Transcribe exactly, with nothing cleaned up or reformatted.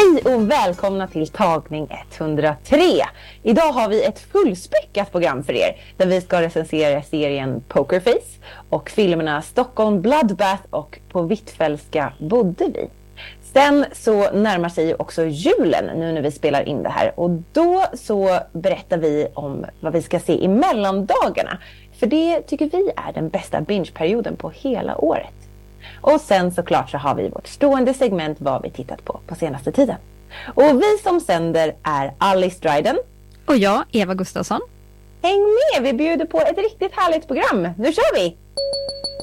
Hej och välkomna till tagning etthundratre. Idag har vi ett fullspäckat program för er där vi ska recensera serien Pokerface och filmerna Stockholm Bloodbath och På Hvitfeldtska bodde vi. Sen så närmar sig ju också julen nu när vi spelar in det här, och då så berättar vi om vad vi ska se i mellandagarna, för det tycker vi är den bästa binge-perioden på hela året. Och sen såklart så har vi vårt stående segment vad vi tittat på på senaste tiden. Och vi som sänder är Alice Dryden. Och jag, Eva Gustafsson. Häng med, vi bjuder på ett riktigt härligt program. Nu kör vi!